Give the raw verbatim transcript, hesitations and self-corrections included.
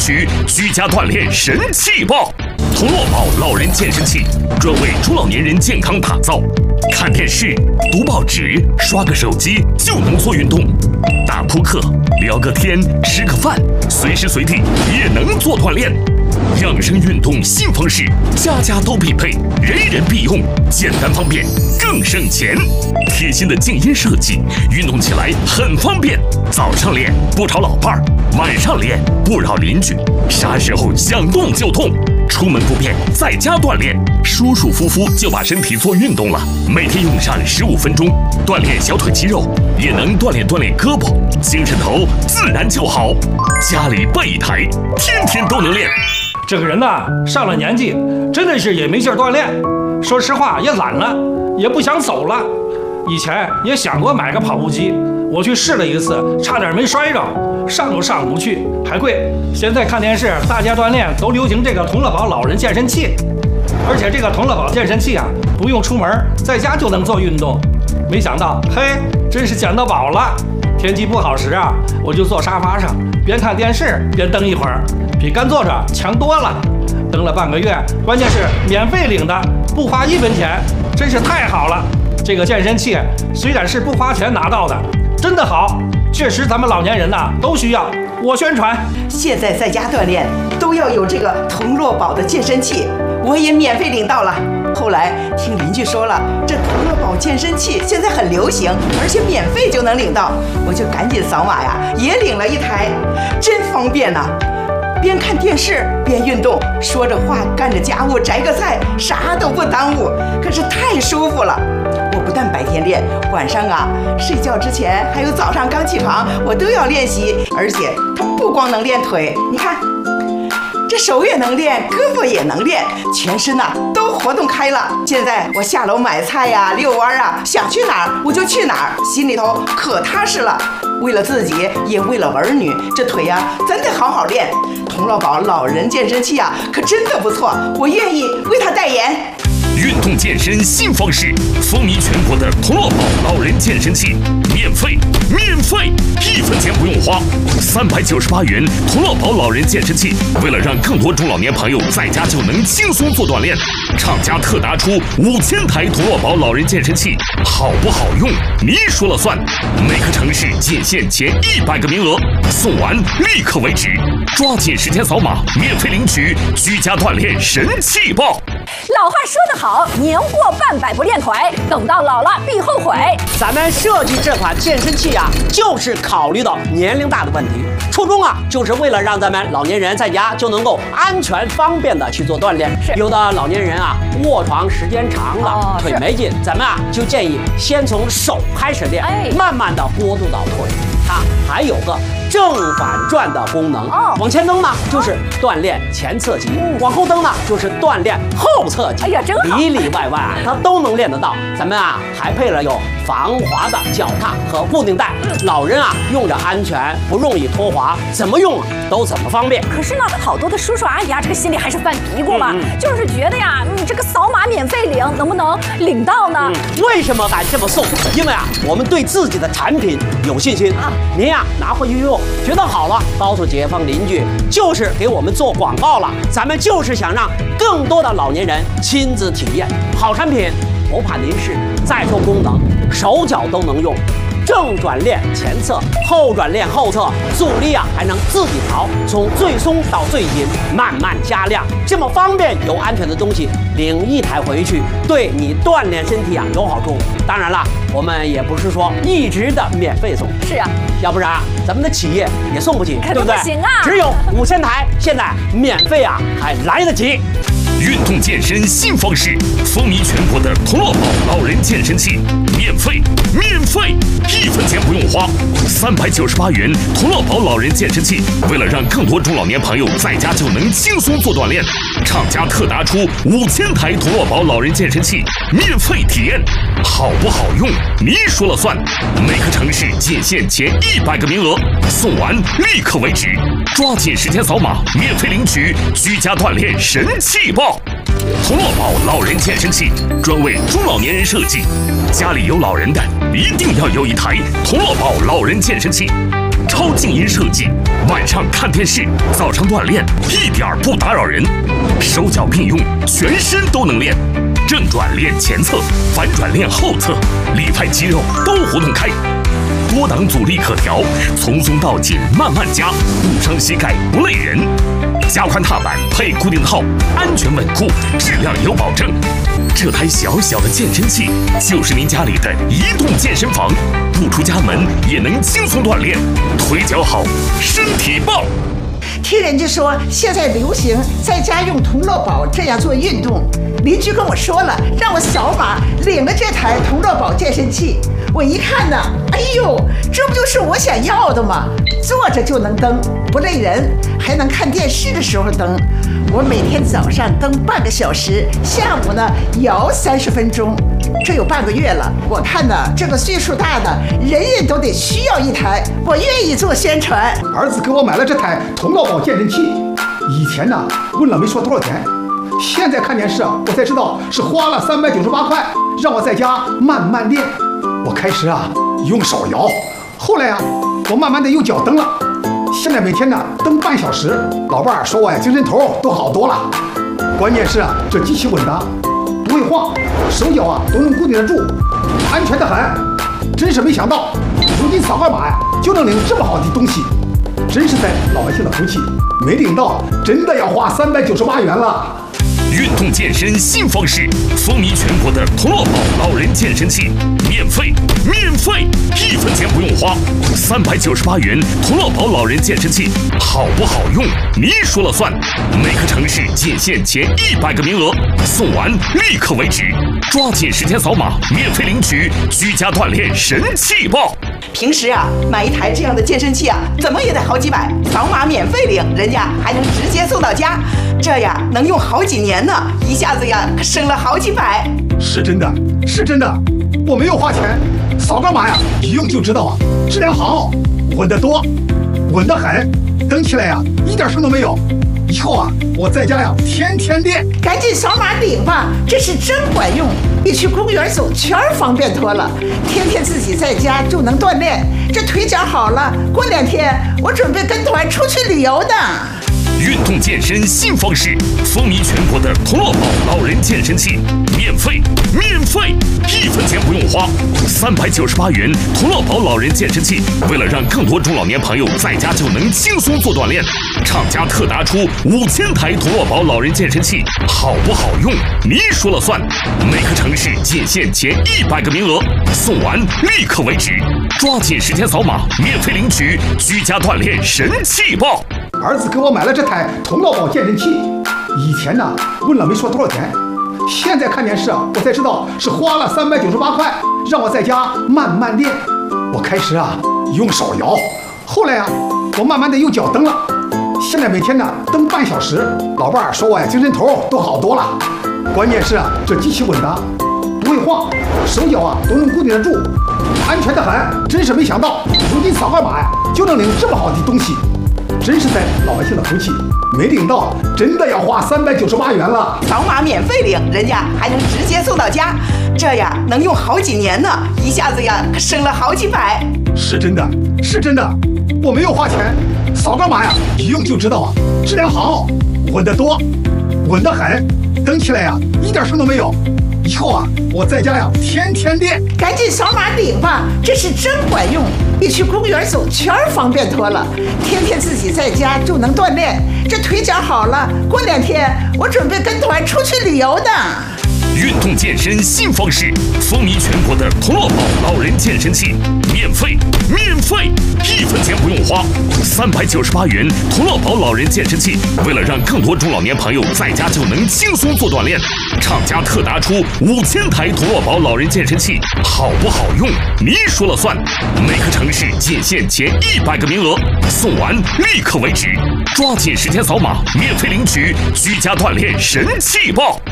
取居家锻炼神器报。童乐宝老人健身器专为中老年人健康打造。看电视、读报纸、刷个手机就能做运动，打扑克、聊个天、吃个饭，随时随地也能做锻炼。养生运动新方式，家家都必备，人人必用，简单方便，更省钱。贴心的静音设计，运动起来很方便。早上练不吵老伴儿，晚上练不扰邻居，啥时候想动就动。出门不便，在家锻炼，舒舒服服就把身体做运动了。每天用上十五分钟，锻炼小腿肌肉，也能锻炼锻炼胳膊，精神头自然就好。家里备一台，天天都能练。 这个人呐，上了年纪，真的是也没劲儿锻炼。说实话，也懒了，也不想走了。以前也想过买个跑步机，我去试了一次，差点没摔着，上都上不去，还贵。现在看电视，大家锻炼都流行这个童乐宝老人健身器，而且这个童乐宝健身器啊，不用出门，在家就能做运动。没想到，嘿，真是捡到宝了。天气不好时啊，我就坐沙发上，边看电视边蹬一会儿，比干坐着强多了。蹬了半个月，关键是免费领的，不花一分钱，真是太好了。这个健身器虽然是不花钱拿到的，真的好，确实咱们老年人呐、啊、都需要。我宣传， 现在在家锻炼都要有这个童乐宝的健身器，我也免费领到了。后来听邻居说了，这童乐宝健身器现在很流行，而且免费就能领到，我就赶紧扫码呀，也领了一台，真方便呐、啊！边看电视边运动，说着话干着家务，摘个菜，啥都不耽误，可是太舒服了。我不但白天练，晚上啊睡觉之前还有早上刚起床，我都要练习。而且它不光能练腿，你看这手也能练，胳膊也能练，全身呐、啊、都活动开了。现在我下楼买菜呀、遛弯啊，想去哪儿我就去哪儿，心里头可踏实了。为了自己，也为了儿女，这腿呀、啊、真得好好练。童乐宝老人健身器啊，可真的不错，我愿意为他代言。 运动健身新方式，风靡全国的童乐宝老人健身器，免费，免费，一分钱不用花，三百九十八元童乐宝老人健身器。为了让更多中老年朋友在家就能轻松做锻炼，厂家特拿出五千台童乐宝老人健身器，好不好用你说了算。每个城市仅限前一百个名额，送完立刻为止，抓紧时间扫码，免费领取居家锻炼神器报。 老话说得好，年过半百不练腿，等到老了必后悔。 咱们设计这款健身器啊，就是考虑到年龄大的问题，初衷啊，就是为了让咱们老年人在家就能够安全方便的去做锻炼。有的老年人啊，卧床时间长了，哦、腿没劲，咱们啊就建议先从手开始练，哎、慢慢的过渡到腿。它还有个正反转的功能，哦、往前蹬呢就是锻炼前侧肌，嗯、往后蹬呢就是锻炼后侧肌。哎呀，真好，里里外外啊它都能练得到。咱们啊还配了有防滑的脚踏和固定带，嗯、老人啊用着安全，不容易脱滑，怎么用都怎么方便。 可是呢，好多的叔叔阿姨啊，这个心里还是犯嘀咕嘛，嗯嗯、就是觉得呀，你、嗯、这个扫码免费领，能不能领到呢？嗯、 为什么敢这么送？因为啊，我们对自己的产品有信心啊。您呀、啊、拿回去用，觉得好了，告诉街坊邻居，就是给我们做广告了。咱们就是想让更多的老年人亲自体验好产品，不怕您试。再说功能，手脚都能用。正转练前侧，后转练后侧，阻力啊还能自己调，从最松到最紧，慢慢加量，这么方便又安全的东西，领一台回去，对你锻炼身体啊有好处。当然了，我们也不是说一直的免费送， 是啊， 要不然啊咱们的企业也送不起，对不对？ 不行啊， 只有五千台，现在免费啊还来得及。 运动健身新方式，风靡全国的童乐宝老人健身器，免费，免费，一分钱不用花，三百九十八元童乐宝老人健身器。为了让更多中老年朋友在家就能轻松做锻炼，厂家特拿出五千台童乐宝老人健身器，免费体验，好不好用你说了算。每个城市仅限前一百个名额，送完立刻为止，抓紧时间扫码，免费领取居家锻炼神器报。童乐宝老人健身器专为中老年人设计，家里有老人的一定要有一台童乐宝老人健身器。 超静音设计，晚上看电视，早上锻炼，一点儿不打扰人。手脚并用，全身都能练。正转练前侧，反转练后侧，里外肌肉都活动开。多档阻力可调，从松到紧慢慢加，不伤膝盖不累人。加宽踏板配固定套，安全稳固，质量有保证。这台小小的健身器就是您家里的移动健身房，不出家门也能轻松锻炼，腿脚好，身体棒。 听人家说现在流行在家用同乐宝这样做运动，邻居跟我说了，让我扫码领了这台同乐宝健身器。我一看呢，哎呦，这不就是我想要的吗？坐着就能蹬，不累人，还能看电视的时候蹬。我每天早上蹬半个小时，下午呢摇三十分钟，这有半个月了。我看呢，这个岁数大的人人都得需要一台，我愿意做宣传。 儿子给我买了这台同乐宝健身器，以前呢问了没说多少钱，现在看电视啊，我才知道是花了三百九十八块，让我在家慢慢练。我开始啊用手摇，后来啊我慢慢的用脚蹬了，现在每天呢蹬半小时。老伴儿说我呀精神头都好多了。关键是啊这机器稳当，不会晃，手脚啊都能固定得住，安全的很。真是没想到，如今扫个码呀就能领这么好的东西，真是在老百姓的福气。没领到真的要花三百九十八元了。 运动健身新方式，风靡全国的同乐宝老人健身器，免费，免费，一分钱不用花，三百九十八元同乐宝老人健身器，好不好用你说了算。每个城市仅限前一百个名额，送完立刻为止，抓紧时间扫码，免费领取居家锻炼神器报。 平时啊买一台这样的健身器啊，怎么也得好几百，扫码免费领，人家还能直接送到家，这呀能用好几年呢，一下子呀可省了好几百。 是真的，是真的，我没有花钱，扫个码呀一用就知道啊，质量好，稳得多，稳得很，蹬起来呀一点声都没有。以后啊我在家呀天天练。赶紧扫码领吧，这是真管用，比去公园走圈方便多了。天天自己在家就能锻炼，这腿脚好了，过两天我准备跟团出去旅游的。 运动健身新方式，风靡全国的同乐宝老人健身器，免费，免费，一分钱不用花，三百九十八元同乐宝老人健身器。为了让更多中老年朋友在家就能轻松做锻炼，厂家特拿出五千台同乐宝老人健身器，好不好用你说了算。每个城市仅限前一百个名额，送完立刻为止，抓紧时间扫码，免费领取居家锻炼神器报。 儿子给我买了这台同乐宝健身器，以前呢问了没说多少钱，现在看电视啊，我才知道是花了三百九十八块，让我在家慢慢练。我开始啊用手摇，后来啊我慢慢的用脚蹬了，现在每天呢蹬半小时。老伴儿说我呀精神头都好多了。关键是啊这机器稳当，不会晃，手脚啊都能固定得住，安全的很。真是没想到，如今扫个码呀就能领这么好的东西。真是在老百姓的福气，没领到真的要花三百九十八元了。扫码免费领，人家还能直接送到家，这呀能用好几年呢，一下子呀可省了好几百。是真的，是真的，我没有花钱，扫个码呀一用就知道啊，质量好，稳得多，稳得很，蹬起来呀一点声都没有。以后啊我在家呀天天练。赶紧扫码领吧，这是真管用，比去公园走圈方便多了。天天自己在家就能锻炼，这腿脚好了，过两天我准备跟团出去旅游的。 运动健身新方式，风靡全国的同乐宝老人健身器，免费，免费，一分钱不用花，三百九十八元同乐宝老人健身器。为了让更多中老年朋友在家就能轻松做锻炼，厂家特拿出五千台同乐宝老人健身器，好不好用你说了算。每个城市仅限前一百个名额，送完立刻为止，抓紧时间扫码，免费领取居家锻炼神器报。